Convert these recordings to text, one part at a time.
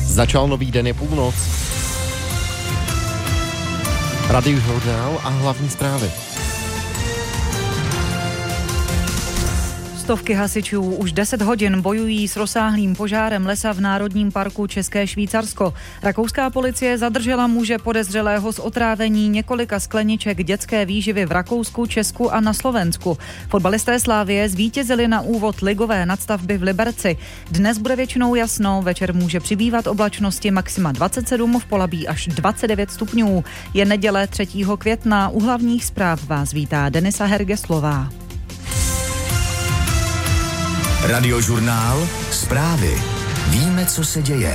Začal nový den, je půlnoc. Radiožurnál a hlavní zprávy. Stovky hasičů už 10 hodin bojují s rozsáhlým požárem lesa v Národním parku České Švýcarsko. Rakouská policie zadržela muže podezřelého z otrávení několika skleniček dětské výživy v Rakousku, Česku a na Slovensku. Fotbalisté Slavie zvítězili na úvod ligové nadstavby v Liberci. Dnes bude většinou jasno, večer může přibývat oblačnosti, maxima 27, v Polabí až 29 stupňů. Je neděle 3. května, u hlavních zpráv vás vítá Denisa Hergeslová. Radiožurnál, zprávy. Víme, co se děje.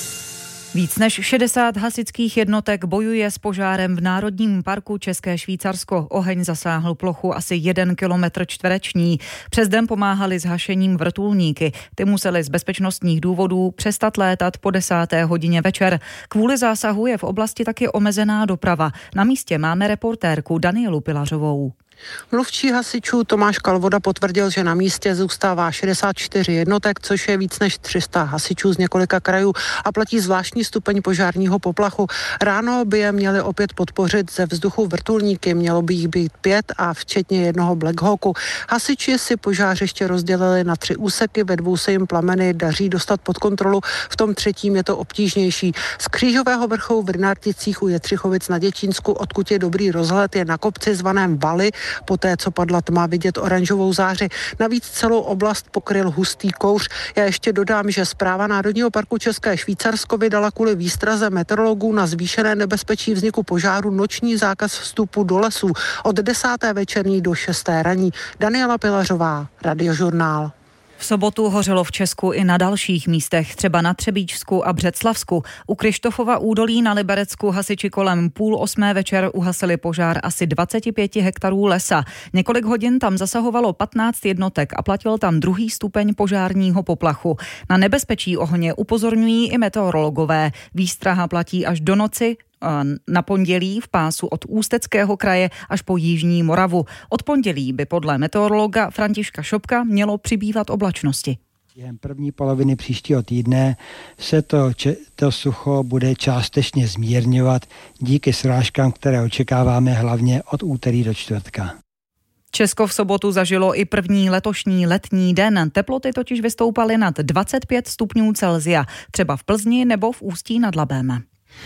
Víc než 60 hasičských jednotek bojuje s požárem v Národním parku České Švýcarsko. Oheň zasáhl plochu asi 1 kilometr čtvereční. Přes den pomáhali s hašením vrtulníky. Ty museli z bezpečnostních důvodů přestat létat po 10. hodině večer. Kvůli zásahu je v oblasti taky omezená doprava. Na místě máme reportérku Danielu Pilařovou. Mluvčí hasičů Tomáš Kalvoda potvrdil, že na místě zůstává 64 jednotek, což je víc než 300 hasičů z několika krajů a platí zvláštní stupeň požárního poplachu. Ráno by je měli opět podpořit ze vzduchu vrtulníky, mělo by jich být 5 a včetně jednoho Black Hawku. Hasiči si požářiště rozdělili na 3 úseky, ve 2 se jim plameny daří dostat pod kontrolu, v tom 3. je to obtížnější. Z Křížového vrchu v Rynárticích u Jetřichovic na Děčínsku, odkud je dobrý rozhled, je na kopci zvaném Valy. Poté, co padla tma, vidět oranžovou záři. Navíc celou oblast pokryl hustý kouř. Já ještě dodám, že Správa Národního parku České Švýcarsko vydala kvůli výstraze meteorologů na zvýšené nebezpečí vzniku požáru noční zákaz vstupu do lesů od 10. večerní do 6. ranní. Daniela Pilařová, Radiožurnál. V sobotu hořelo v Česku i na dalších místech, třeba na Třebíčsku a Břeclavsku. U Kryštofova údolí na Liberecku hasiči kolem 7:30 večer uhasili požár asi 25 hektarů lesa. Několik hodin tam zasahovalo 15 jednotek a platil tam 2. stupeň požárního poplachu. Na nebezpečí ohně upozorňují i meteorologové. Výstraha platí až do noci na pondělí v pásu od Ústeckého kraje až po jižní Moravu. Od pondělí by podle meteorologa Františka Šopka mělo přibývat oblačnosti. Během první poloviny příštího týdne se to sucho bude částečně zmírňovat díky srážkám, které očekáváme hlavně od úterý do čtvrtka. Česko v sobotu zažilo i první letošní letní den. Teploty totiž vystoupaly nad 25 stupňů Celsia, třeba v Plzni nebo v Ústí nad Labem.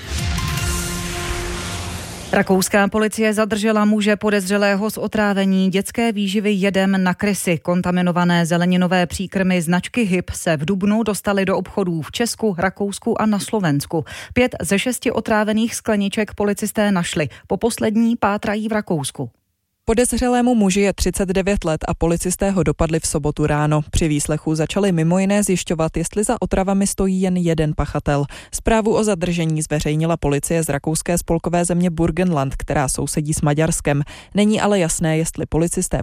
Rakouská policie zadržela muže podezřelého z otrávení dětské výživy jedem na krysy. Kontaminované zeleninové příkrmy značky HIP se v dubnu dostaly do obchodů v Česku, Rakousku a na Slovensku. 5 ze 6 otrávených skleniček policisté našli. Po poslední pátrají v Rakousku. Podezřelému muži je 39 let a policisté ho dopadli v sobotu ráno. Při výslechu začali mimo jiné zjišťovat, jestli za otravami stojí jen jeden pachatel. Zprávu o zadržení zveřejnila policie z rakouské spolkové země Burgenland, která sousedí s Maďarskem. Není ale jasné, jestli policisté